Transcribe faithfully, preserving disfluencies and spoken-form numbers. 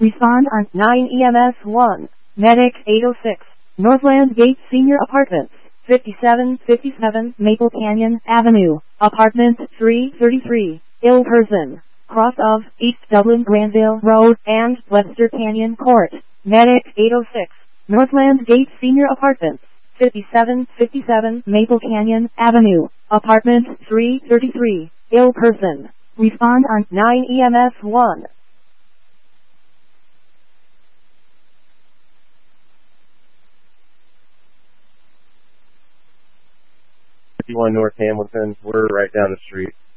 Respond on nine E M S one. Medic eight oh six. Northland Gate Senior Apartments. fifty-seven fifty-seven Maple Canyon Avenue. Apartment three thirty-three. Ill person. Cross of East Dublin Granville Road and Webster Canyon Court. Medic eight oh six. Northland Gate Senior Apartments. fifty-seven fifty-seven Maple Canyon Avenue. Apartment three thirty-three. Ill person. Respond on nine E M S one. fifty-one North Hamilton, we're right down the street.